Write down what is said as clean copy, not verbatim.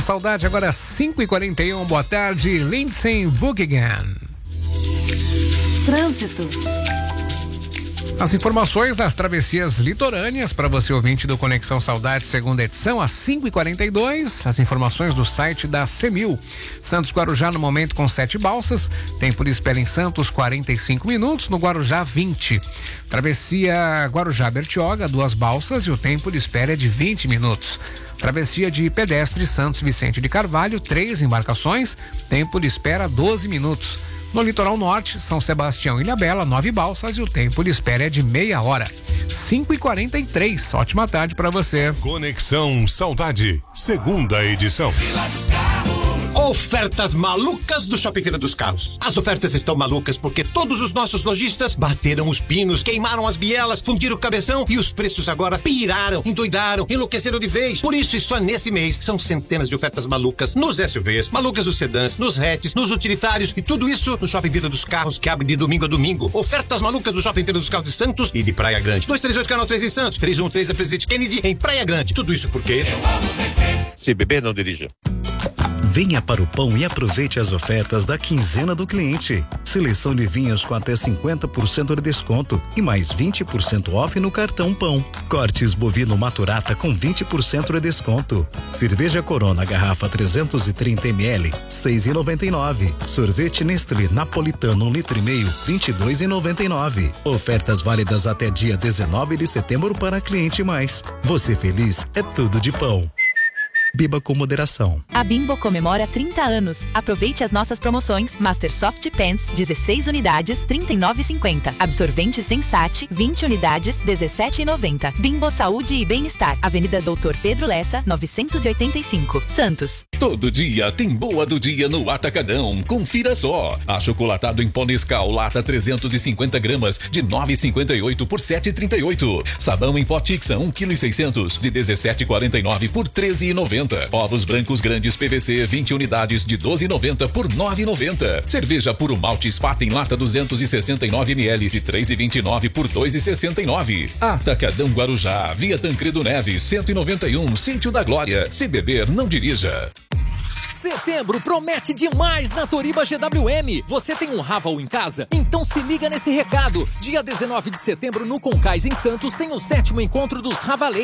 Saudade, agora 5h41, boa tarde, Lindsay Buckingham. Trânsito. As informações das travessias litorâneas para você ouvinte do Conexão Saudade, segunda edição, às 5h42. As informações do site da CEMIL. Santos Guarujá no momento com 7 balsas. Tempo de espera em Santos 45 minutos, no Guarujá 20. Travessia Guarujá Bertioga, 2 balsas e o tempo de espera é de 20 minutos. Travessia de pedestre Santos Vicente de Carvalho, 3 embarcações, tempo de espera 12 minutos. No litoral norte, São Sebastião e Ilhabela, 9 balsas e o tempo de espera é de meia hora. 5h43, ótima tarde para você. Conexão Saudade, segunda edição. Ofertas malucas do Shopping Feira dos Carros. As ofertas estão malucas porque todos os nossos lojistas bateram os pinos, queimaram as bielas, fundiram o cabeção e os preços agora piraram, endoidaram, enlouqueceram de vez. Por isso, e só nesse mês, são centenas de ofertas malucas nos SUVs, malucas nos sedãs, nos hatches, nos utilitários e tudo isso no Shopping Feira dos Carros, que abre de domingo a domingo. Ofertas malucas do Shopping Feira dos Carros de Santos e de Praia Grande. 238 Canal 3 em Santos, 313 a Presidente Kennedy em Praia Grande. Tudo isso porque... Eu amo vencer. Se beber, não dirija. Venha para o Pão e aproveite as ofertas da quinzena do cliente. Seleção de vinhos com até 50% de desconto e mais 20% off no cartão Pão. Cortes bovino maturata com 20% de desconto. Cerveja Corona garrafa 330 ml, 6,99. Sorvete Nestlé Napolitano 1,5 litro, 22,99. Ofertas válidas até dia 19 de setembro para cliente mais. Você feliz é tudo de Pão. Beba com moderação. A Bimbo comemora 30 anos. Aproveite as nossas promoções. Master Soft Pants, 16 unidades, R$ 39,50. Absorvente Sensate, 20 unidades, R$ 17,90. Bimbo Saúde e Bem-Estar, Avenida Doutor Pedro Lessa, 985, Santos. Todo dia tem boa do dia no Atacadão. Confira só. Achocolatado em pó Nescau, lata 350 gramas, de 9,58 por 7,38. Sabão em pó Tixa, 1,6 kg, de 17,49 por 13,90. Ovos brancos grandes PVC, 20 unidades de 12,90 por 9,90. Cerveja Puro Malte Spaten lata 269 ml de 3,29 por 2,69. Atacadão Guarujá, Via Tancredo Neves, 191, Sítio da Glória. Se beber, não dirija. Setembro promete demais na Toriba GWM. Você tem um Raval em casa? Então se liga nesse recado. Dia 19 de setembro no Concais em Santos tem o 7º encontro dos Ravaleiros.